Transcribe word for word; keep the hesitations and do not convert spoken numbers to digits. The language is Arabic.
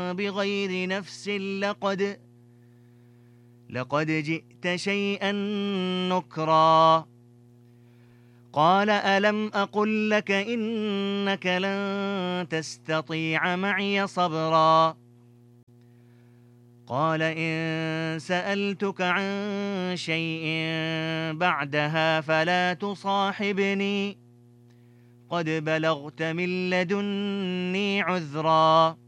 بغير نفس لقد لقد جئت شيئا نكرا. قال ألم أقل لك إنك لن تستطيع معي صبرا. قال إن سألتك عن شيء بعدها فلا تصاحبني قد بلغت من لدني عذرا.